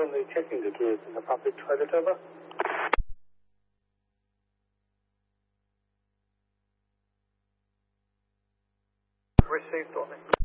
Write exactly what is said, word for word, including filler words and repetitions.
currently checking the tours in the public toilet, over. Received on it.